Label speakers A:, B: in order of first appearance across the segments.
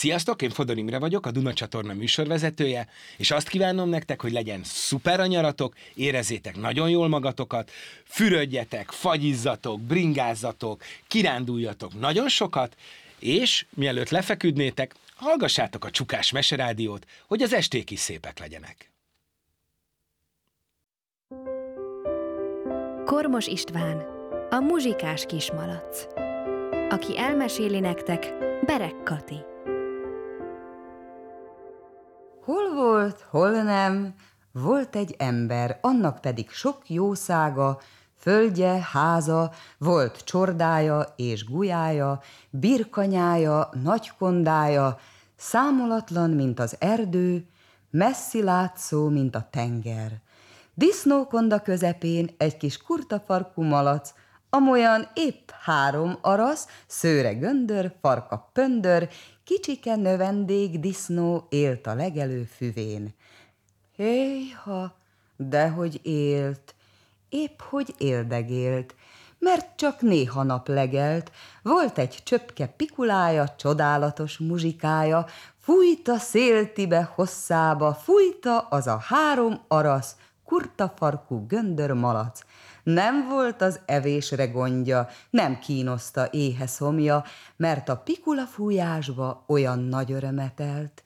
A: Sziasztok, én Fodor Imre vagyok, a Duna csatorna műsorvezetője, és azt kívánom nektek, hogy legyen szuper a nyaratok, érezzétek nagyon jól magatokat, fürödjetek, fagyizzatok, bringázzatok, kiránduljatok nagyon sokat, és mielőtt lefeküdnétek, hallgassátok a Csukás Meserádiót, hogy az esték is szépek legyenek.
B: Kormos István, a muzsikás kismalac. Aki elmeséli nektek, Berek Kati.
C: Hol volt, hol nem, volt egy ember, annak pedig sok jószága, földje, háza, volt csordája és gulyája, birkanyája, nagykondája, számolatlan, mint az erdő, messzi látszó, mint a tenger. Disznókonda közepén egy kis kurtafarkú malac, amolyan épp 3 arasz, szőre göndör, farka pöndör, kicsike növendék disznó élt a legelő füvén. Héjha, dehogy élt, épp hogy éldegélt, mert csak néha nap legelt, volt egy csöpke pikulája, csodálatos muzsikája, fújt a széltibe hosszába, fújta az a 3 arasz, kurtafarkú göndör malac. Nem volt az evésre gondja, nem kínoszta éhe szomja, mert a pikula fújásba olyan nagy örömet elt.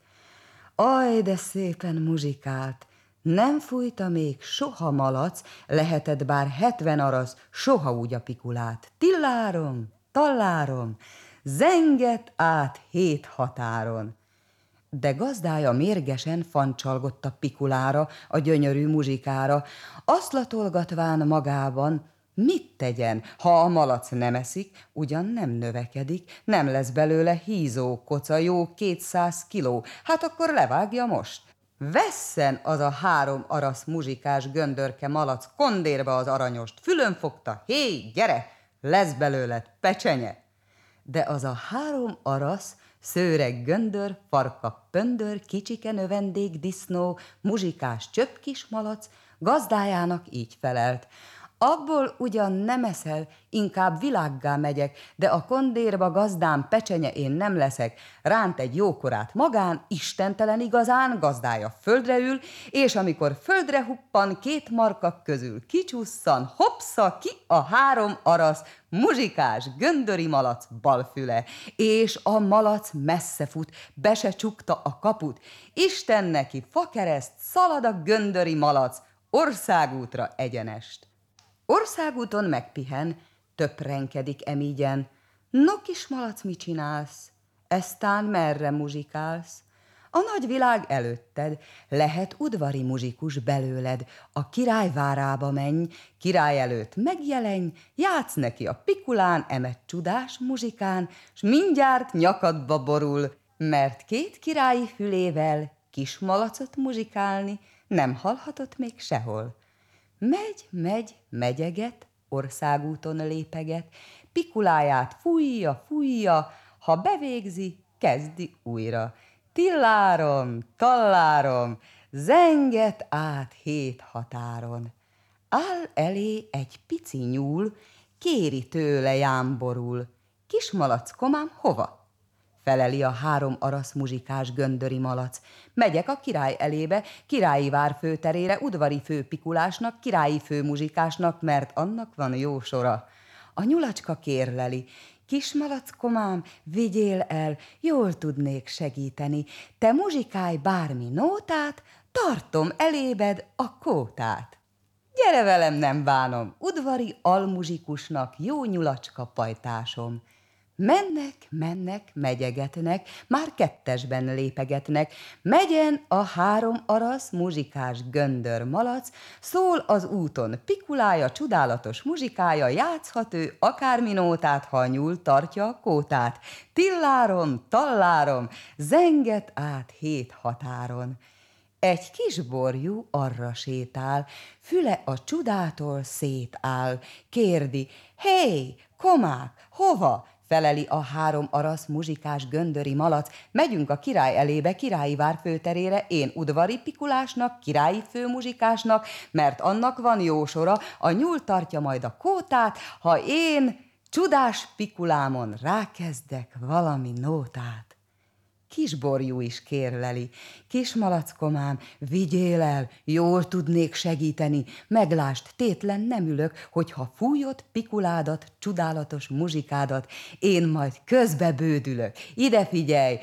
C: Aj, de szépen muzsikált, nem fújta még soha malac, lehetett bár 70 arasz, soha úgy a pikulát. Tillárom, tallárom, zengett át 7 határon. De gazdája mérgesen fancsalgott a pikulára, a gyönyörű muzsikára, azt latolgatván magában, mit tegyen, ha a malac nem eszik, ugyan nem növekedik, nem lesz belőle hízó koca, jó 200 kiló, hát akkor levágja most. Vesszen az a 3 arasz muzsikás göndörke malac kondérbe az aranyost, fülön fogta, hé, gyere, lesz belőled pecsenye. De az a 3 arasz, szőreg göndör, farka pöndör, kicsike növendék disznó, muzsikás csöpkis malac, gazdájának így felelt. Abból ugyan nem eszel, inkább világgá megyek, de a kondérba gazdám pecsenye én nem leszek. Ránt egy jókorát magán, istentelen igazán, gazdája földre ül, és amikor földre huppan 2 markak közül kicsusszan, hopsza ki a 3 arasz, muzsikás, göndöri malac balfüle, és a malac messze fut, be se csukta a kaput. Isten neki fakereszt, szalad a göndöri malac, országútra egyenest. Országúton megpihen, töprenkedik emígyen. No, kis malac, mit csinálsz? Eztán merre muzsikálsz? A nagy világ előtted, lehet udvari muzsikus belőled. A király várába menj, király előtt megjelenj, játsz neki a pikulán, emet csodás muzsikán, s mindjárt nyakadba borul, mert 2 királyi fülével kis malacot muzsikálni nem hallhatott még sehol. Megy, megyeget, országúton lépeget, pikuláját fújja, ha bevégzi, kezdi újra. Tillárom, tallárom, zenget át 7 határon. Áll elé egy pici nyúl, kéri tőle jámborul. Kis malac, komám, hova? Feleli a 3 arasz muzsikás göndöri malac. Megyek a király elébe, királyi vár főterére, udvari főpikulásnak, királyi főmuzsikásnak, mert annak van jó sora. A nyulacska kérleli. Kis malac, komám, vigyél el, jól tudnék segíteni. Te muzsikálj bármi nótát, tartom elébed a kótát. Gyere velem, nem bánom, udvari almuzsikusnak jó nyulacska pajtásom. Mennek, megyegetnek, már 2-esben lépegetnek. Megyen a 3 arasz muzsikás göndör malac, szól az úton pikulája, csodálatos muzsikája, játszhat ő akármi nótát, ha a nyúl tartja a kótát. Tillárom, tallárom, zenget át 7 határon. Egy kis borjú arra sétál, füle a csodától szétáll. Kérdi, hé, komák, hova? Feleli a 3 arasz muzsikás göndöri malac. Megyünk a király elébe, királyi vár főterére, én udvari pikulásnak, királyi főmuzsikásnak, mert annak van jó sora, a nyúl tartja majd a kótát, ha én csodás pikulámon rákezdek valami nótát. kisborjú is kérleli. Kismalackomám, vigyél el, jól tudnék segíteni, meglásd, tétlen nem ülök, hogyha fújod pikuládat, csodálatos muzsikádat, én majd közbe bődülök. Ide figyelj!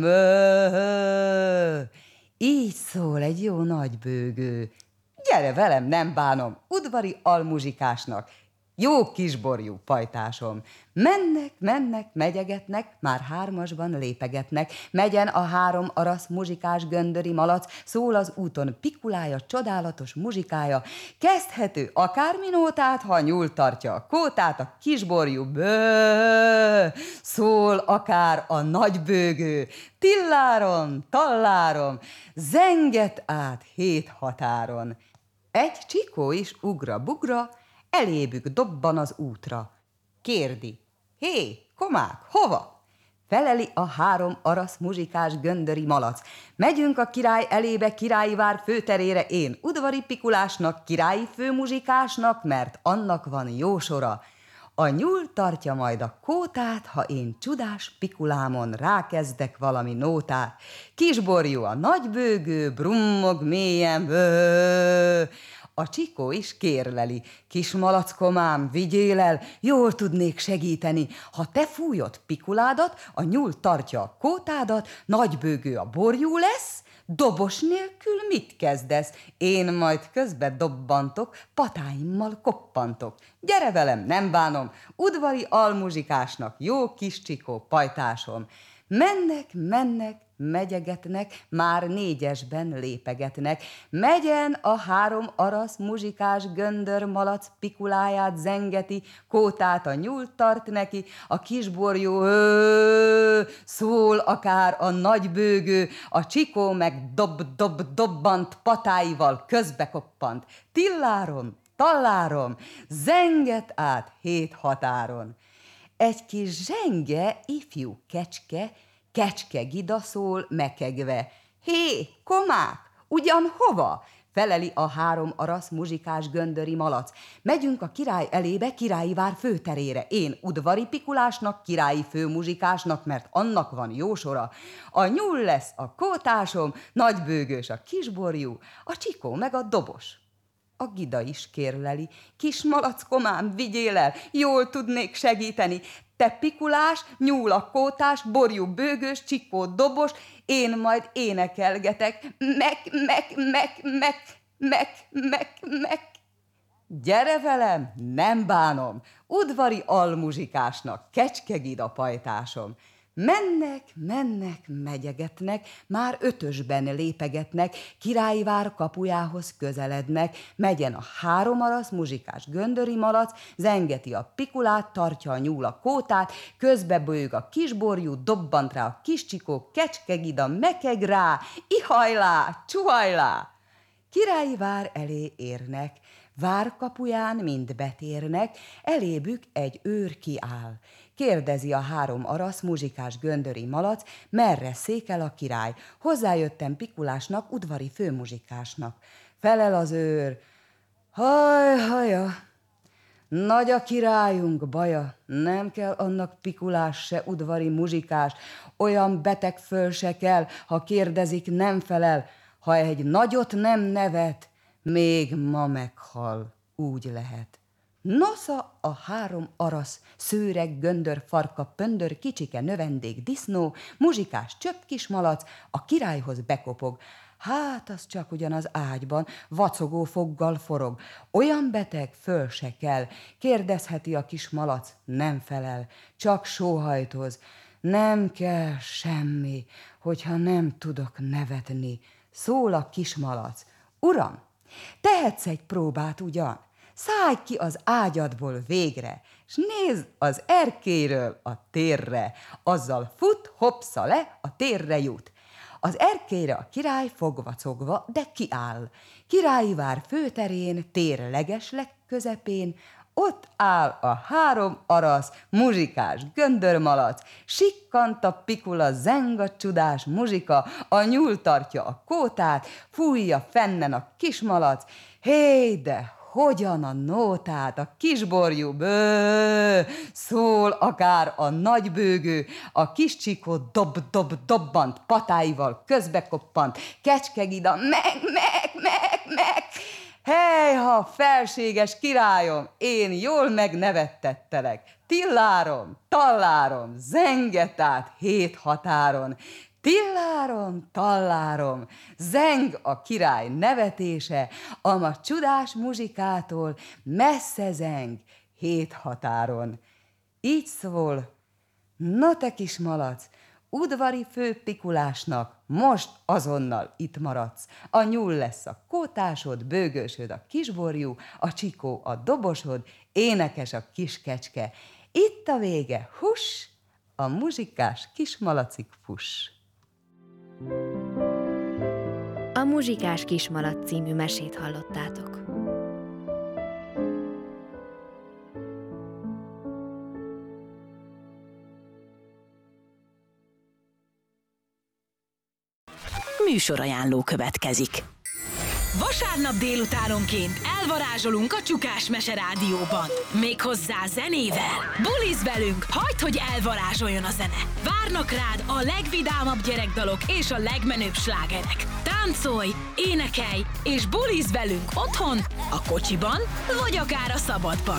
C: Mö! Így szól egy jó nagy bőgő. Gyere velem, nem bánom, udvari almuzsikásnak. Jó kisborjú pajtásom. Mennek, mennek, megyegetnek, már hármasban lépegetnek. Megyen a három arasz muzsikás göndöri malac, szól az úton pikulája, csodálatos muzsikája. Kezdhető akármi nótát, ha nyúl tartja a kótát, a kisborjú bő, szól akár a nagybőgő. Tilláron, talláron, zenget át 7 határon. Egy csikó is ugra-bugra, elébük dobban az útra. Kérdi, hé, komák, hova? Feleli a három arasz muzsikás göndöri malac. Megyünk a király elébe, királyi vár főterére, én udvari pikulásnak, királyi főmuzsikásnak, mert annak van jó sora. A nyúl tartja majd a kótát, ha én csodás pikulámon rákezdek valami nótát. Kisborjú a nagybőgő, brummog mélyen, bő. A csikó is kérleli. Kismalackomám, vigyél el, jól tudnék segíteni. Ha te fújod pikuládat, a nyúl tartja a kótádat, nagybőgő a borjú lesz, dobos nélkül mit kezdesz? Én majd közbe dobbantok, patáimmal koppantok. Gyere velem, nem bánom, udvari almuzsikásnak, jó kis csikó pajtásom. Mennek, mennek, megyegetnek, már 4-esben lépegetnek. Megyen a három arasz muzsikás göndör malac, pikuláját zengeti, kótát a nyúl tart neki, a kisborjú szól akár a nagybőgő, a csikó meg dobbant patáival közbe koppant. Tillárom, tallárom, zenget át 7 határon. Egy kis zsenge, ifjú kecske gida szól mekegve. Hé, komák, ugyan hova? Feleli a három arasz muzsikás göndöri malac. Megyünk a király elébe, királyi vár főterére. Én udvari pikulásnak, királyi főmuzsikásnak, mert annak van jó sora. A nyúl lesz a kótásom, nagybőgős a kisborjú, a csikó meg a dobos. A gida is kérleli. Kismalackomám, vigyél el, jól tudnék segíteni. Te pikulás, nyúl a kótás, borjú bőgős, csikó dobos, én majd énekelgetek. Mek. Gyere velem, nem bánom, udvari almuzsikásnak, kecskegida pajtásom. Mennek, megyegetnek, már 5-ösben lépegetnek, királyi vár kapujához közelednek, megyen a három arasz muzsikás göndöri malac, zengeti a pikulát, tartja a nyúl a kótát, közbe bőg a kisborjú, dobbant rá a kis csikó, kecskegida, mekeg rá, ihajlá, csuhajlá. Királyi vár elé érnek, várkapuján mind betérnek, elébük egy őr kiáll. Kérdezi a három arasz muzsikás göndöri malac, merre székel a király. Hozzájöttem pikulásnak, udvari főmuzsikásnak. Felel az őr, haja, nagy a királyunk baja, nem kell annak pikulás se udvari muzsikás, olyan beteg föl se kell, ha kérdezik, nem felel, ha egy nagyot nem nevet, még ma meghal, úgy lehet. Nosza a három arasz, szőreg, göndör, farka, pöndör, kicsike, növendék, disznó, muzsikás, csöpp kis malac, a királyhoz bekopog. Hát az csak ugyan az ágyban, vacogó foggal forog. Olyan beteg, föl se kell. Kérdezheti a kis malac, nem felel, csak sóhajtoz. Nem kell semmi, hogyha nem tudok nevetni. Szól a kis malac. Uram, tehetsz egy próbát ugyan? Szállj ki az ágyadból végre, s nézd az erkélyről a térre, azzal fut, hopsza le, a térre jut. Az erkélyre a király fogvacogva, de kiáll. Királyi vár főterén, tér legesleg közepén, ott áll a három arasz, muzsikás göndörmalac, sikkant a pikula, zeng a csodás muzsika, a nyúl tartja a kótát, fújja fennen a kismalac. Hé, de hogyan a nótát, a kisborjú bő, szól akár a nagybőgő, a kis csikó dobbant, patáival közbekoppant, kecskegida, meg. Hejha, felséges királyom, én jól megnevettettelek. Tillárom, tallárom, zengetát 7 határon. Tillárom, tallárom, zeng a király nevetése, ama csodás muzsikától messze zeng 7 határon. Így szól, na te kis malac, udvari főpikulásnak most azonnal itt maradsz. A nyúl lesz a kótásod, bőgősöd a kisborjú, a csikó a dobosod, énekes a kis kecske. Itt a vége, huss, a muzsikás kismalacig fuss.
B: A Muzsikás Kismalac című mesét hallottátok.
D: Műsorajánló következik. Vasárnap délutánonként elvarázsolunk a Csukás Mese Rádióban. Méghozzá zenével. Bulizz velünk, hagyd, hogy elvarázsoljon a zene. Várnak rád a legvidámabb gyerekdalok és a legmenőbb slágerek. Táncolj, énekelj és bulizz velünk otthon, a kocsiban vagy akár a szabadban.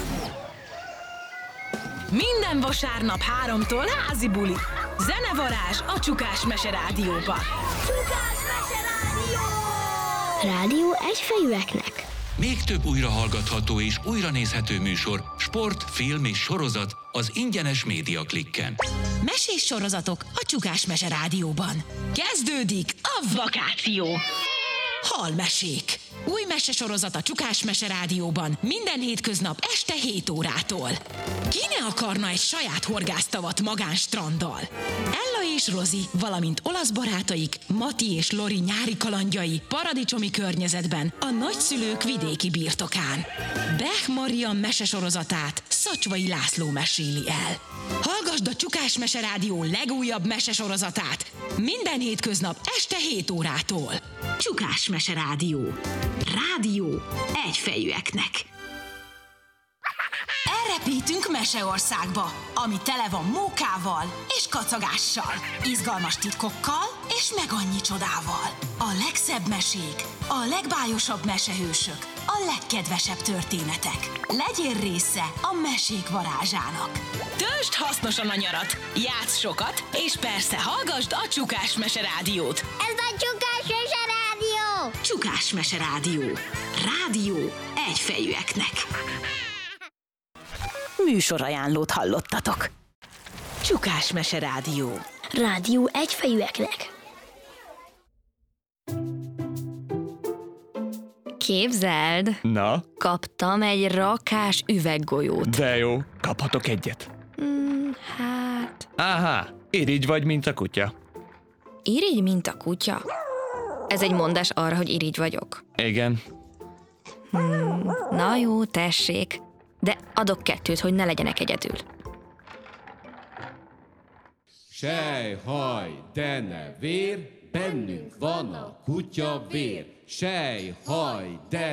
D: Minden vasárnap 3-tól házi buli. Zenevarázs a Csukás Mese Rádióban.
E: Csukás Mese Rádió! Rádió egyfejűeknek.
F: Még több újrahallgatható és újranézhető műsor, sport, film és sorozat az ingyenes Média Klikken.
D: Mesés sorozatok a Csukás Mese Rádióban. Kezdődik a vakáció! Halmesék! Új mesesorozat a Csukás Mese Rádióban minden hétköznap este 7 órától. Ki ne akarna egy saját horgásztavat magánstranddal? Ella és Rozi, valamint olasz barátaik, Mati és Lori nyári kalandjai paradicsomi környezetben a nagyszülők vidéki birtokán. Bech Marian mesesorozatát Szacsvai László meséli el. Hallgasd a Csukás Mese Rádió legújabb mesesorozatát minden hétköznap este 7 órától. Csukás Mese Rádió. Rádió egyfejűeknek. Elrepítünk Meseországba, ami tele van mókával és kacagással, izgalmas titkokkal és meg annyi csodával. A legszebb mesék, a legbájosabb mesehősök, a legkedvesebb történetek. Legyél része a mesék varázsának. Töltsd hasznosan a nyarat, játsz sokat, és persze hallgasd a Csukás Mese Rádiót.
E: Ez a Csukás Mese Rádió!
D: Csukás Mese Rádió. Rádió egyfejűeknek. Műsorajánlót hallottatok. Csukás Mese Rádió.
E: Rádió egyfejűeknek.
B: Képzeld,
G: Na,
B: kaptam egy rakás üveggolyót.
G: de jó, kaphatok egyet.
B: Hát,
G: Áhá, irigy vagy, mint a kutya.
B: irigy, mint a kutya. Ez egy mondás arra, hogy irigy vagyok.
G: Igen.
B: Na jó, tessék, de adok 2, hogy ne legyenek egyedül.
H: Sej, haj, dene, vér, bennünk van a kutya vér. Sej, haj, dene.